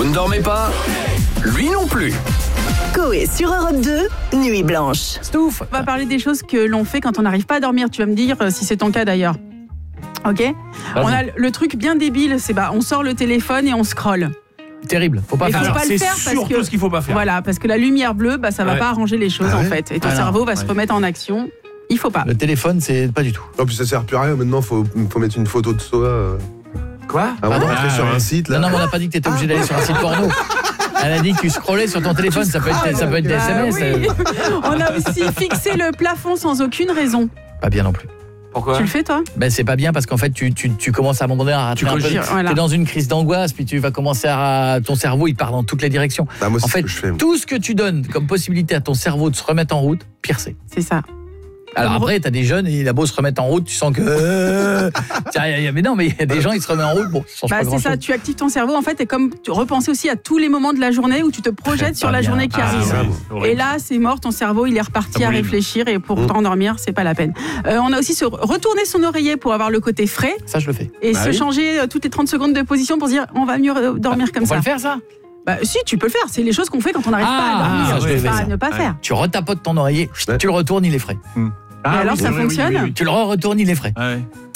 Vous ne dormez pas? Lui non plus. Coé sur Europe 2, Nuit Blanche. Stouff, on va parler des choses que l'on fait quand on n'arrive pas à dormir. Tu vas me dire si c'est ton cas d'ailleurs. Ok. On a le truc bien débile, c'est on sort le téléphone et on scrolle. Terrible, faut pas Et faire ça. faut pas le faire C'est surtout parce que ce qu'il faut pas faire. Voilà, parce que la lumière bleue, ça va pas arranger les choses en fait. Et ton cerveau va se remettre en action. Il faut pas. Le téléphone, c'est pas du tout. En plus, ça sert plus à rien. Maintenant, faut mettre une photo de soi. Quoi? Avant d'entrer sur un site. Là. Non, mais on n'a pas dit que tu étais obligé d'aller sur un site porno. Elle a dit que tu scrollais sur ton téléphone, ça peut être des SMS. Oui. On a aussi fixé le plafond sans aucune raison. Pas bien non plus. Pourquoi? Tu le fais toi? C'est pas bien parce qu'en fait tu commences à abandonner, à rater un peu. Voilà. T'es dans une crise d'angoisse, puis tu vas commencer ton cerveau il part dans toutes les directions. Moi, en fait, ce que je fais. tout ce que tu donnes comme possibilité à ton cerveau de se remettre en route, pire c'est. C'est ça. Alors après, t'as des jeunes, il a beau se remettre en route, tu sens que... mais non, mais il y a des gens, ils se remettent en route, bon, ça change pas C'est grand-chose. ça, tu actives ton cerveau en fait, et comme tu repenses aussi à tous les moments de la journée où tu te projettes sur la journée qui arrive. Et là, c'est mort, ton cerveau, il est reparti à réfléchir, et pour t'endormir, c'est pas la peine. On a aussi retourner son oreiller pour avoir le côté frais. Ça, je le fais. Et changer toutes les 30 secondes de position pour se dire, on va mieux dormir comme ça. On va le faire, ça? Si, tu peux le faire. C'est les choses qu'on fait quand on n'arrive pas à dormir. je C'est pas à ne pas faire. Tu retapotes ton oreiller, tu le retournes, il est frais. Et alors, ça fonctionne? Tu le retournes, il est frais.